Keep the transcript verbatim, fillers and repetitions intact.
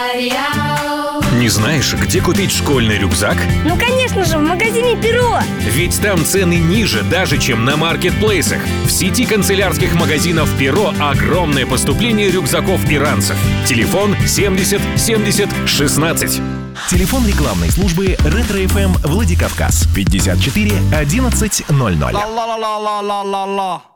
Не знаешь, где купить школьный рюкзак? Ну, конечно же, в магазине «Перо». Ведь там цены ниже даже, чем на маркетплейсах. В сети канцелярских магазинов «Перо» огромное поступление рюкзаков и ранцев. Телефон семьдесят семьдесят шестнадцать. Телефон рекламной службы «Ретро-эф эм» Владикавказ пятьдесят четыре одиннадцать ноль ноль.